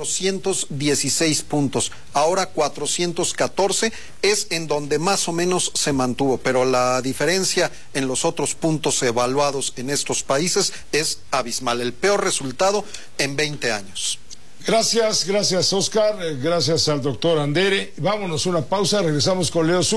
416 puntos. Ahora 414 es en donde más o menos se mantuvo, pero la diferencia en los otros puntos evaluados en estos países es abismal. El peor resultado en 20 años. Gracias Oscar, gracias al doctor Andere. Vámonos a una pausa, regresamos con Leo Zuccarello.